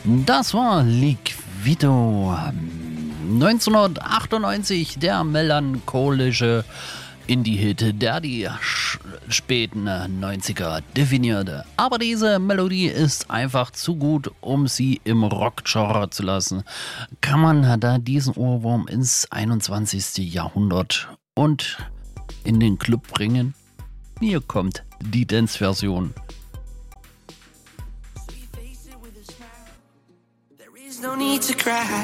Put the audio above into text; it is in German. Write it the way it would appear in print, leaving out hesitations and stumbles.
Das war Liquido. 1998 der melancholische Indie-Hit, der die späten 90er definierte. Aber diese Melodie ist einfach zu gut, um sie im Rock-Genre zu lassen. Kann man da diesen Ohrwurm ins 21. Jahrhundert und in den Club bringen? Hier kommt die Dance-Version. No need to cry.